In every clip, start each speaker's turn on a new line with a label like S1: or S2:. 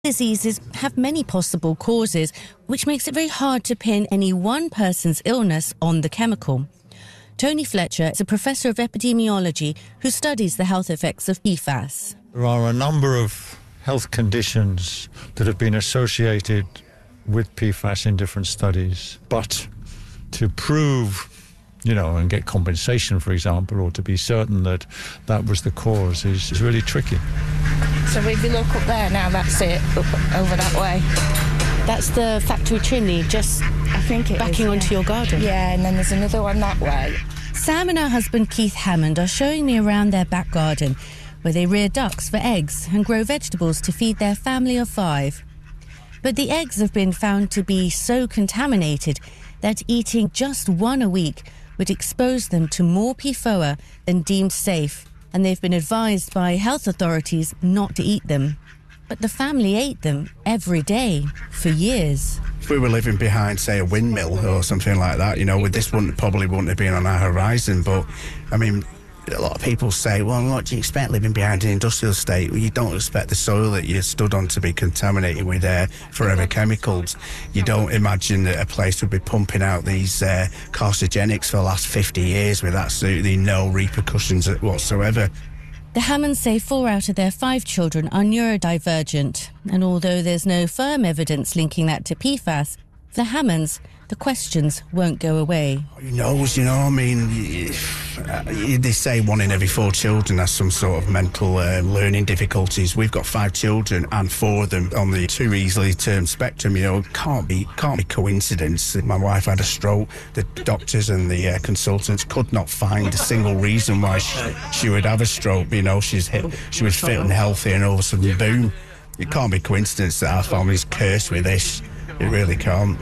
S1: Diseases have many possible causes, which makes it very hard to pin any one person's illness on the chemical. Tony Fletcher is a professor of epidemiology who studies the health effects of PFAS.
S2: There are a number of health conditions that have been associated with PFAS in different studies, but to prove, and get compensation, for example, or to be certain that that was the cause is really tricky.
S3: So if you look up there now, that's it, over that way.
S1: That's the factory chimney just backing onto your garden?
S3: Yeah, and then there's another one that way.
S1: Sam and her husband Keith Hammond are showing me around their back garden, where they rear ducks for eggs and grow vegetables to feed their family of 5. But the eggs have been found to be so contaminated that eating just one a week would expose them to more PFOA than deemed safe, and they've been advised by health authorities not to eat them. But the family ate them every day for years.
S4: If we were living behind, say, a windmill or something like that, with this probably wouldn't have been on our horizon. But, a lot of people say, well, what do you expect living behind an industrial estate? Well, you don't expect the soil that you stood on to be contaminated with forever chemicals. You don't imagine that a place would be pumping out these carcinogenics for the last 50 years with absolutely no repercussions whatsoever.
S1: The Hammonds say 4 out of their 5 children are neurodivergent, and although there's no firm evidence linking that to PFAS, for the Hammonds, the questions won't go away.
S4: Who knows, they say 1 in every 4 children has some sort of mental learning difficulties. We've got 5 children and 4 of them on the too easily termed spectrum. Can't be coincidence. My wife had a stroke. The doctors and the consultants could not find a single reason why she would have a stroke. She was fit and healthy, and all of a sudden, boom. It can't be coincidence that our family's cursed with this. It really can't.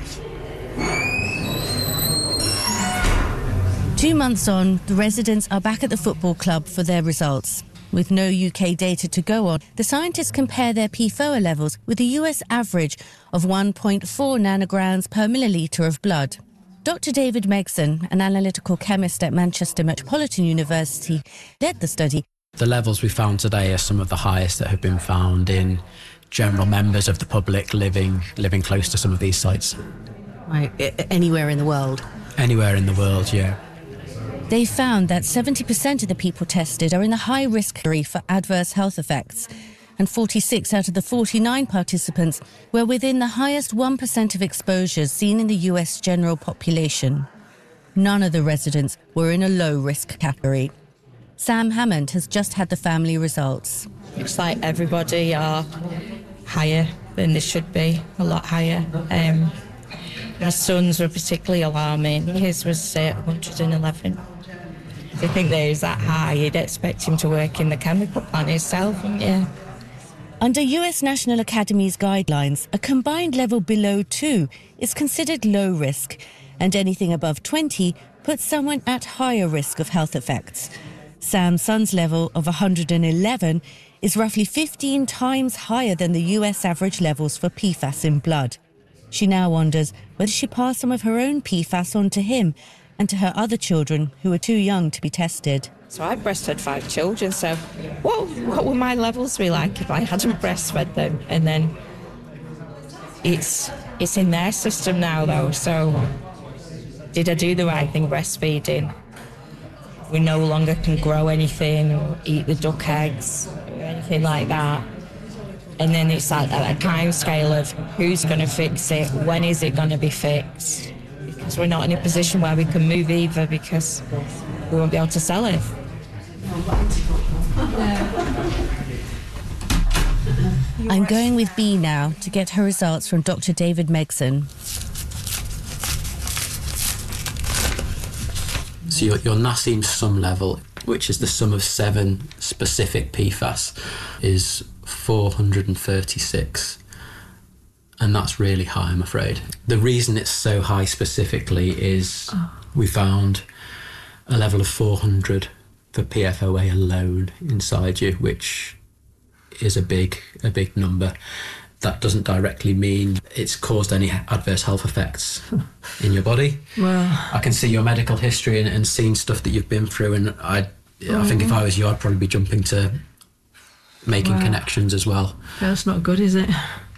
S1: 2 months on, the residents are back at the football club for their results. With no UK data to go on, the scientists compare their PFOA levels with the US average of 1.4 nanograms per millilitre of blood. Dr. David Megson, an analytical chemist at Manchester Metropolitan University, led the study.
S5: The levels we found today are some of the highest that have been found in general members of the public living close to some of these sites.
S1: Right, anywhere in the world?
S5: Anywhere in the world, yeah.
S1: They found that 70% of the people tested are in the high risk category for adverse health effects, and 46 out of the 49 participants were within the highest 1% of exposures seen in the US general population. None of the residents were in a low risk category. Sam Hammond has just had the family results.
S3: Looks like everybody are higher than they should be, a lot higher. My son's were particularly alarming. His was 111. I think that is that high. You'd expect him to work in the chemical plant itself, yeah.
S1: Under US National Academy's guidelines, a combined level below 2 is considered low risk, and anything above 20 puts someone at higher risk of health effects. Sam's son's level of 111 is roughly 15 times higher than the US average levels for PFAS in blood. She now wonders whether she passed some of her own PFAS on to him and to her other children who were too young to be tested.
S3: So I breastfed 5 children, so what would my levels be like if I hadn't breastfed them? And then it's in their system now, though, so did I do the right thing breastfeeding? We no longer can grow anything or eat the duck eggs or anything like that. And then it's like a time scale of who's going to fix it, when is it going to be fixed? Because we're not in a position where we can move either, because we won't be able to sell it.
S1: I'm going with B now to get her results from Dr. David Megson.
S5: So your Nassim sum level, which is the sum of 7 specific PFAS, is 436. And that's really high, I'm afraid. The reason it's so high specifically is we found a level of 400 for PFOA alone inside you, which is a big number. That doesn't directly mean it's caused any adverse health effects in your body.
S1: Well,
S5: I can see your medical history and seen stuff that you've been through, and I think if I was you, I'd probably be jumping to making connections as well.
S6: That's not good, is it?